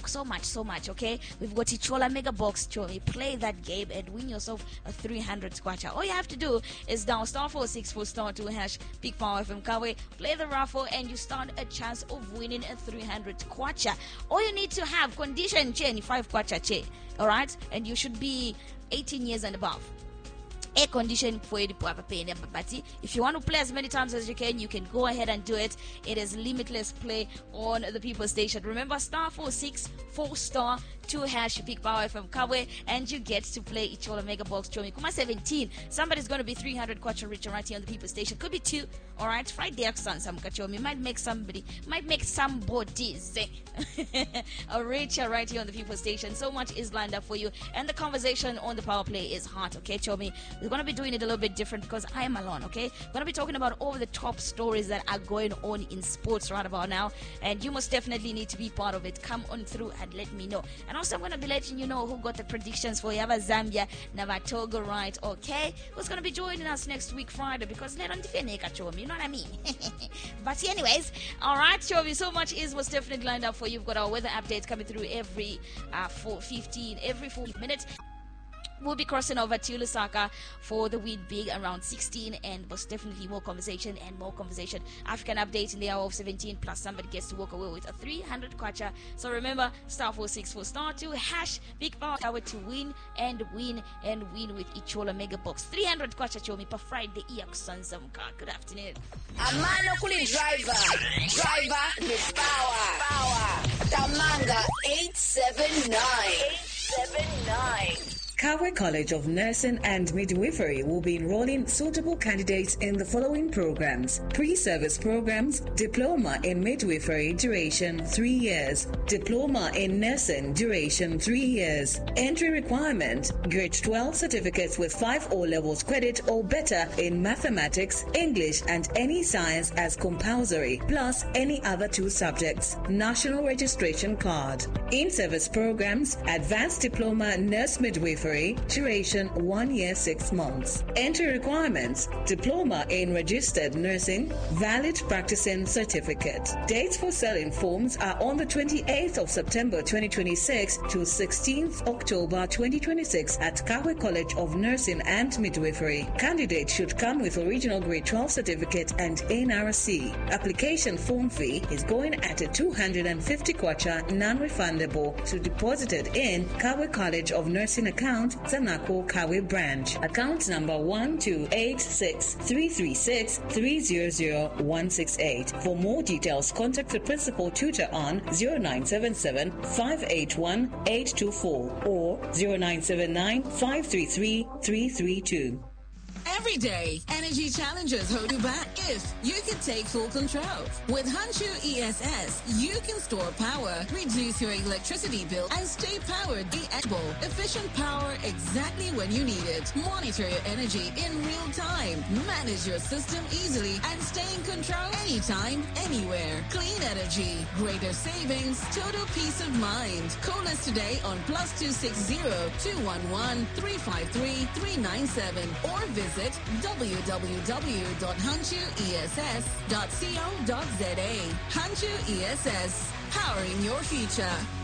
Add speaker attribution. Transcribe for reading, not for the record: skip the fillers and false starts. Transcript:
Speaker 1: so much, okay? We've got Ichola Mega Box, Chomi. Play that game and win yourself a 300 kwacha. All you have to do is dial *464 *2 hash Big Power FM Kawe, play the raffle, and you stand a chance of winning a 300 kwacha. All you need to have condition 5 kwacha, all right? And you should be 18 years and above. A condition for you to pay. If you want to play as many times as you can go ahead and do it. It is limitless play on the People Station. Remember, *464 *2 hash Big Power FM Kawe, and you get to play Ichola Mega Box Chomi. Kuma 17. Somebody's going to be 300 kwacha richer right here on the People Station. Could be 2. All right, Friday action some kachomi might make somebody's a richer right here on the People Station. So much is lined up for you, and the conversation on the power play is hot. Okay, Chomi, we're going to be doing it a little bit different because I am alone. Okay, we're going to be talking about all the top stories that are going on in sports right about now, and you most definitely need to be part of it. Come on through and let me know. And also, I'm going to be letting you know who got the predictions for Yava Zambia, Nava Togo, right? Okay, who's going to be joining us next week Friday, because let on Chomi, you know what I mean? But anyways, all right, Chomi, so much is what's definitely lined up for you. You've got our weather updates coming through every 4 minutes. We'll be crossing over to Lusaka for the Win Big around 16, and most definitely more conversation. African update in the hour of 17, plus somebody gets to walk away with a 300 kwacha. So remember, *464 *2 hash Big Power Hour to win with Ichola Mega Box. 300 kwacha Chomi per Friday. Good afternoon.
Speaker 2: Amano Kuli driver with power. Tamanga 879.
Speaker 3: Kawe College of Nursing and Midwifery will be enrolling suitable candidates in the following programs: pre-service programs, diploma in midwifery, duration 3 years, diploma in nursing, duration 3 years. Entry requirement: grade 12 certificates with 5 O-levels credit or better in mathematics, English, and any science as compulsory, plus any other 2 subjects. National registration card. In-service programs: advanced diploma nurse midwifery, duration 1 year 6 months. Entry requirements: diploma in registered nursing, valid practicing certificate. Dates for selling forms are on the 28th of September 2026 to 16th October 2026 at Kawe College of Nursing and Midwifery. Candidates should come with original grade 12 certificate and NRC. Application form fee is going at a 250 kwacha non-refundable to deposited in Kawe College of Nursing account, Zanako Kawe branch. Account number 1286336300168. For more details, contact the principal tutor on 0977 581 824 or 0979 533 332.
Speaker 4: Every day, energy challenges hold you back if you can take full control. With Hanshu ESS, you can store power, reduce your electricity bill, and stay powered. Efficient power exactly when you need it. Monitor your energy in real time. Manage your system easily and stay in control anytime, anywhere. Clean energy, greater savings, total peace of mind. Call us today on +260 211 353 397 or visit www.hanchuess.co.za. Hanshu ESS, powering your future.